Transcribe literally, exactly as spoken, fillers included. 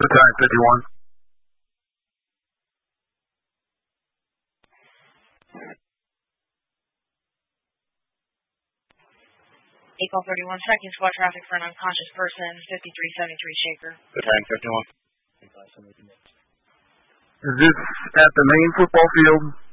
Battalion fifty-one. Eagle thirty-one, checking squad traffic for an unconscious person, fifty-three seventy-three Shaker. Battalion fifty-one. Is this at the main football field?